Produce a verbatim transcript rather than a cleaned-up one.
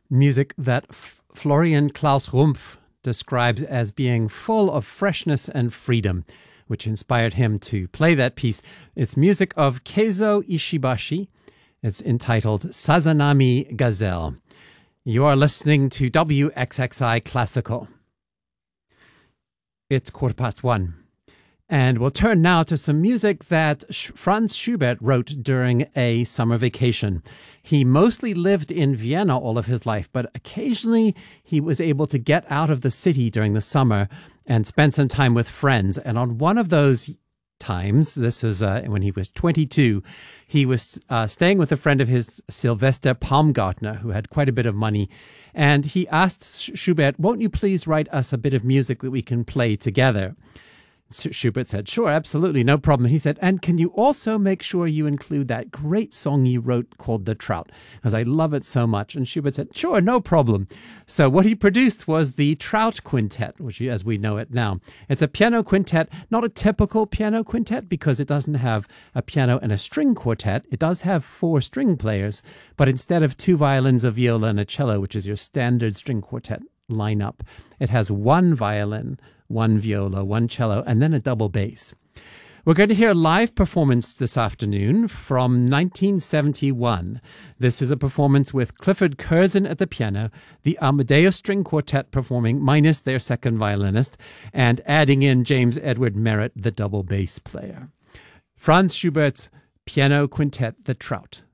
Music that F- Florian Klaus Rumpf describes as being full of freshness and freedom, which inspired him to play that piece. It's music of Keizo Ishibashi. It's entitled Sazanami Gazelle. You are listening to W X X I Classical. It's quarter past one. And we'll turn now to some music that Franz Schubert wrote during a summer vacation. He mostly lived in Vienna all of his life, but occasionally he was able to get out of the city during the summer and spend some time with friends. And on one of those times, this is uh, when he was twenty-two, he was uh, staying with a friend of his, Sylvester Baumgartner, who had quite a bit of money. And he asked Schubert, "Won't you please write us a bit of music that we can play together?" Schubert said, "Sure, absolutely, no problem." He said, "And can you also make sure you include that great song you wrote called The Trout, because I love it so much?" And Schubert said, "Sure, no problem." So what he produced was the Trout Quintet, which as we know it now. It's a piano quintet, not a typical piano quintet because it doesn't have a piano and a string quartet. It does have four string players, but instead of two violins, a viola, and a cello, which is your standard string quartet lineup, it has one violin, one viola, one cello, and then a double bass. We're going to hear a live performance this afternoon from nineteen seventy-one. This is a performance with Clifford Curzon at the piano, the Amadeus String Quartet performing minus their second violinist, and adding in James Edward Merritt, the double bass player. Franz Schubert's Piano Quintet, The Trout.